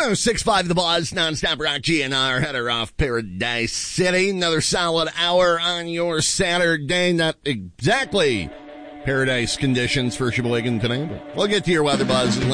106.5 The Buzz, nonstop rock GNR, header off Paradise City. Another solid hour on your Saturday. Not exactly paradise conditions for Sheboygan today, but we'll get to your weather buzz